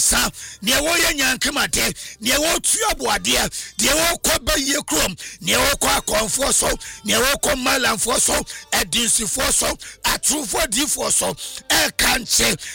sa ne wo ye nyankemate ne wo tuaboade de wo kɔ baye krom ne wo kɔ akonfo so ne wo kɔ malamfo so edinsifo so atrufo difo so e kanche